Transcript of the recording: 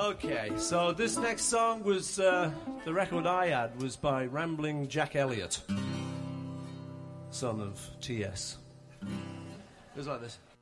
Okay, so this next song was, the record I had was by Rambling Jack Elliott, son of T.S. It was like this.